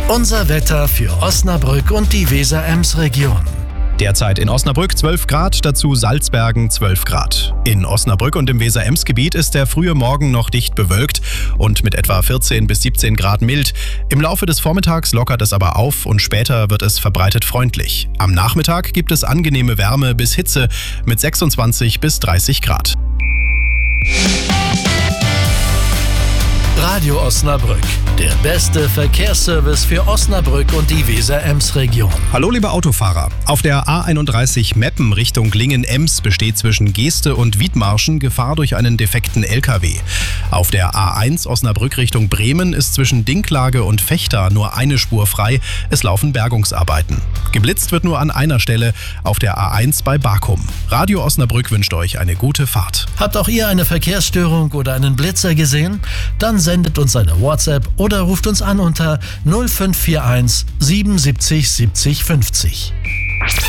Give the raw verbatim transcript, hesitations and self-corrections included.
Unser Wetter für Osnabrück und die Weser-Ems-Region. Derzeit in Osnabrück zwölf Grad, dazu Salzbergen zwölf Grad. In Osnabrück und im Weser-Ems-Gebiet ist der frühe Morgen noch dicht bewölkt und mit etwa vierzehn bis siebzehn Grad mild. Im Laufe des Vormittags lockert es aber auf und später wird es verbreitet freundlich. Am Nachmittag gibt es angenehme Wärme bis Hitze mit sechsundzwanzig bis dreißig Grad. Radio Osnabrück, der beste Verkehrsservice für Osnabrück und die Weser-Ems-Region. Hallo liebe Autofahrer, auf der A einunddreißig Meppen Richtung Lingen-Ems besteht zwischen Geeste und Wiedmarschen Gefahr durch einen defekten L K W. Auf der A eins Osnabrück Richtung Bremen ist zwischen Dinklage und Vechta nur eine Spur frei, es laufen Bergungsarbeiten. Geblitzt wird nur an einer Stelle, auf der A eins bei Bakum. Radio Osnabrück wünscht euch eine gute Fahrt. Habt auch ihr eine Verkehrsstörung oder einen Blitzer gesehen? Dann sendet uns eine WhatsApp oder ruft uns an unter null fünf vier eins siebenundsiebzig siebzig fünfzig.